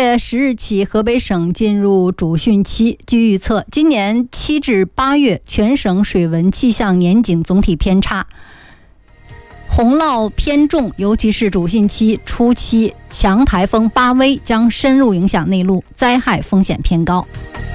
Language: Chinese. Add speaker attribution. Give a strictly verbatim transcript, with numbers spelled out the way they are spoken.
Speaker 1: 月十日起，河北省进入主汛期。据预测，今年七至八月全省水文气象年景总体偏差，洪涝偏重，尤其是主汛期初期，强台风巴威将深入影响内陆，灾害风险偏高。